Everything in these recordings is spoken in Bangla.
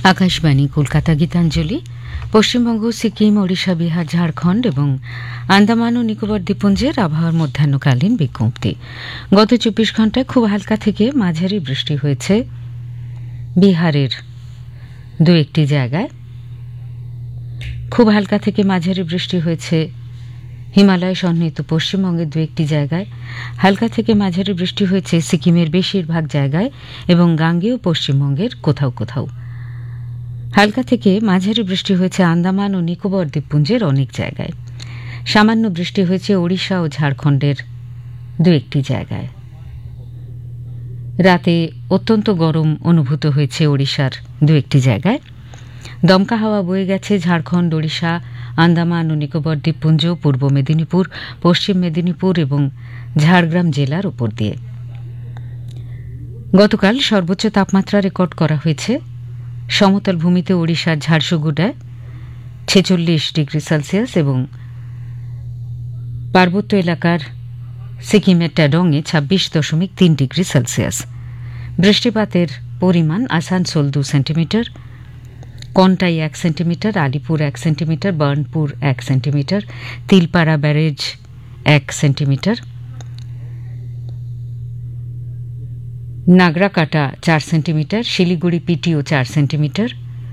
আকাশবাণী কলকাতা গীতাঞ্জলি। পশ্চিমবঙ্গ, সিকিম, ওড়িশা, বিহার, ঝাড়খণ্ড এবং আন্দামান ও নিকোবর দ্বীপপুঞ্জের আবহাওয়ার মধ্যাহ্নকালীন বিজ্ঞপ্তি। গত 24 ঘণ্টায় খুব হালকা থেকে মাঝারি বৃষ্টি হয়েছে বিহারের দু একটি জায়গায়। খুব হালকা থেকে মাঝারি বৃষ্টি হয়েছে হিমালয় সন্নিহিত পশ্চিমবঙ্গের দু একটি জায়গায়। হালকা থেকে মাঝারি বৃষ্টি হয়েছে সিকিমের বেশিরভাগ জায়গায় এবং গাঙ্গেয় পশ্চিমবঙ্গের কোথাও কোথাও। হালকা থেকে মাঝারি বৃষ্টি হয়েছে আন্দামান ও নিকোবর দ্বীপপুঞ্জের অনেক জায়গায়। সামান্য বৃষ্টি হয়েছে ওড়িশা ও ঝাড়খণ্ডের দু একটি জায়গায়। রাতে অত্যন্ত গরম অনুভূত হয়েছে ওড়িশার দু একটি জায়গায়। দমকা হাওয়া বয়ে গেছে ঝাড়খণ্ড, ওড়িশা, আন্দামান ও নিকোবর দ্বীপপুঞ্জ, পূর্ব মেদিনীপুর, পশ্চিম মেদিনীপুর এবং ঝাড়গ্রাম জেলার উপর দিয়ে। গতকাল সর্বোচ্চ তাপমাত্রা রেকর্ড করা হয়েছে সমতল ভূমিতে ওড়িশার ঝারসুগুডায় 46 ডিগ্রি সেলসিয়াস এবং পার্বত্য এলাকার সিকিমের ট্যাডংয়ে 26.3 ডিগ্রি সেলসিয়াস। বৃষ্টিপাতের পরিমাণ Asansol 2 centimetre, Contai 1 centimetre, Alipur 1 centimetre, Burnpur 1 centimetre, Tilpara barrage 1 centimetre, Nagrakata 4 centimetre, Siliguri পিটিও 4 centimetre,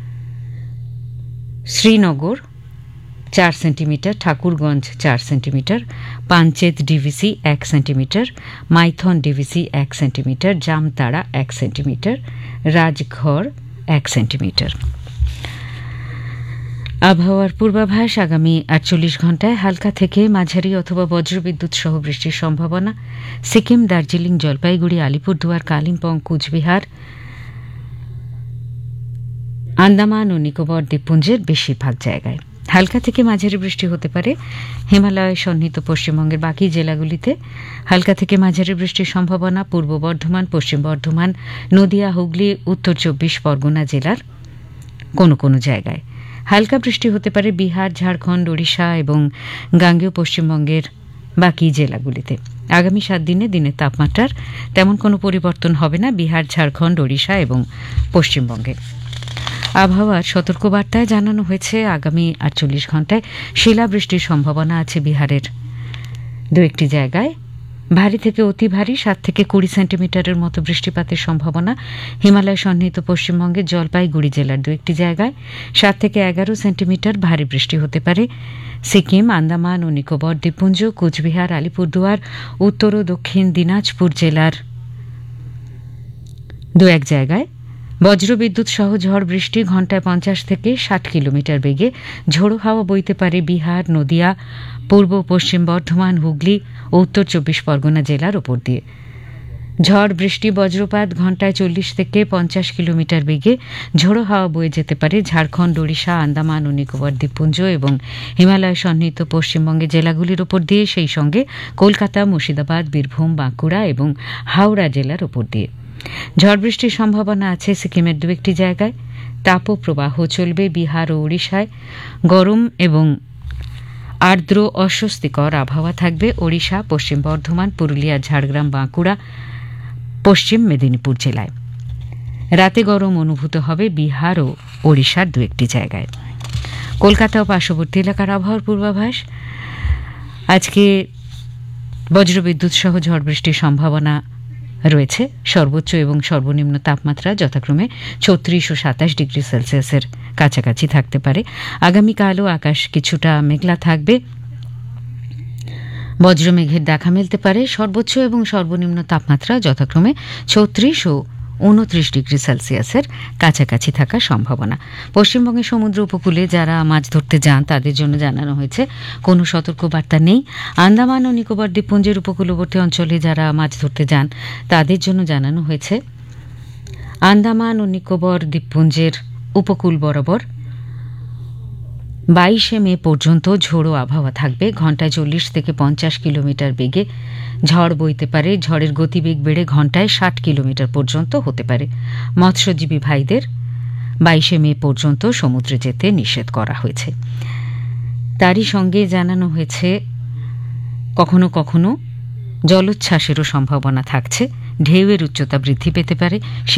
Srinagar 4 centimetre, Thakurganj 4 centimetre, Panchet DVC 1 centimetre, Maithon DVC 1 centimetre, Jamtara 1 centimetre, রাজঘর 1 centimetre. আবহাওয়ার পূর্বাভাস। আগামী 48 ঘণ্টায় হালকা থেকে মাঝারি অথবা বজ্রবিদ্যুৎ সহ বৃষ্টির সম্ভাবনা সিকিম, দার্জিলিং, জলপাইগুড়ি, আলিপুরদুয়ার, কালিম্পং, কুচবিহার, আন্দামান ও নিকোবর দ্বীপপুঞ্জের বেশিরভাগ জায়গায়। হালকা থেকে মাঝারি বৃষ্টি হতে পারে হিমালয় সন্নিহিত পশ্চিমবঙ্গের বাকি জেলাগুলিতে। হালকা থেকে মাঝারি বৃষ্টির সম্ভাবনা পূর্ব বর্ধমান, পশ্চিম বর্ধমান, নদিয়া, হুগলি, উত্তর 24 পরগনা জেলার কোনো কোনো জায়গায়। হালকা বৃষ্টি হতে পারে বিহার, ঝাড়খণ্ড, ওড়িশা এবং গাঙ্গেয় পশ্চিমবঙ্গের বাকি জেলাগুলিতে। আগামী 7 দিনে দিনের তাপমাত্রার তেমন কোনো পরিবর্তন হবে না বিহার, ঝাড়খণ্ড, ওড়িশা এবং পশ্চিমবঙ্গে। আবহাওয়ার সতর্কবার্তায় জানানো হয়েছে আগামী 48 ঘণ্টায় শিলাবৃষ্টির সম্ভাবনা আছে বিহারের দু একটি জায়গায়। ভারী থেকে অতি ভারী 7 থেকে 20 সেন্টিমিটারের মতো বৃষ্টিপাতের সম্ভাবনা হিমালয় সন্নিহিত পশ্চিমবঙ্গের জলপাইগুড়ি জেলার দু একটি জায়গায়। 7 থেকে 11 সেন্টিমিটার ভারী বৃষ্টি হতে পারে সিকিম, আন্দামান ও নিকোবর দ্বীপপুঞ্জ, কুচবিহার, আলিপুরদুয়ার, উত্তর ও দক্ষিণ দিনাজপুর জেলার দু এক জায়গায়। বজ্রবিদ্যুৎ সহ ঝড় বৃষ্টি ঘণ্টায় 50 থেকে 60 কিলোমিটার বেগে ঝোড়ো হাওয়া বইতে পারে বিহার, নদিয়া, পূর্ব পশ্চিম বর্ধমান, হুগলি ও উত্তর 24 পরগনা জেলার ওপর দিয়ে। ঝড় বৃষ্টি বজ্রপাত ঘণ্টায় 40 থেকে 50 কিলোমিটার বেগে ঝোড়ো হাওয়া বয়ে যেতে পারে ঝাড়খণ্ড, ওড়িশা, আন্দামান ও নিকোবর দ্বীপপুঞ্জ এবং হিমালয় সন্নিহিত পশ্চিমবঙ্গের জেলাগুলির ওপর দিয়ে, সেই সঙ্গে কলকাতা, মুর্শিদাবাদ, বীরভূম, বাঁকুড়া এবং হাওড়া জেলার ওপর দিয়ে। ঝড় বৃষ্টির সম্ভাবনা আছে সিকিমের দু একটি জায়গায়। তাপপ্রবাহ চলবে বিহার ও ওড়িশায়। গরম এবং আর্দ্র অস্বস্তিকর আবহাওয়া থাকবে ওড়িশা, পশ্চিম বর্ধমান, পুরুলিয়া, ঝাড়গ্রাম, বাঁকুড়া, পশ্চিম মেদিনীপুর জেলায়। রাতে গরম অনুভূত হবে বিহার ও ওড়িশার দু একটি জায়গায়। কলকাতা ও পার্শ্ববর্তী এলাকার আবহাওয়ার পূর্বাভাস। আজকে বজ্রবিদ্যুৎ সহ ঝড় বৃষ্টির সম্ভাবনা রয়েছে। সর্বোচ্চ এবং সর্বনিম্ন তাপমাত্রা যথাক্রমে 36 ও 27 ডিগ্রি সেলসিয়াসের কাছাকাছি থাকতে পারে। আগামীকালও আকাশ কিছুটা মেঘলা থাকবে, বজ্রমেঘের দেখা মিলতে পারে। সর্বোচ্চ এবং সর্বনিম্ন তাপমাত্রা যথাক্রমে 36 ও 29 ডিগ্রি সেলসিয়াসের কাছাকাছি থাকার সম্ভাবনা। পশ্চিমবঙ্গের সমুদ্র উপকূলে যারা মাছ ধরতে যান তাদের জন্য জানানো হয়েছে কোনো সতর্কবার্তা নেই। আন্দামান ও নিকোবর দ্বীপপুঞ্জের উপকূলবর্তী অঞ্চলে যারা মাছ ধরতে যান তাদের জন্য জানানো হয়েছে আন্দামান ও নিকোবর দ্বীপপুঞ্জের উপকূল বরাবর 22 মে পর্যন্ত ঝোড়ো আবহাওয়া থাকবে। ঘণ্টায় 40 থেকে 50 কিলোমিটার বেগে ঝড় বইতে পারে। ঝড়ের গতিবেগ বেড়ে ঘণ্টায় 60 কিলোমিটার পর্যন্ত হতে পারে। মৎস্যজীবী ভাইদের 22 মে পর্যন্ত সমুদ্রে যেতে নিষেধ করা হয়েছে। তারই সঙ্গে জানানো হয়েছে কখনো কখনো জলোচ্ছ্বাসেরও সম্ভাবনা থাকছে। ঢেউয়ের উচ্চতা বৃদ্ধি পেতে পারে।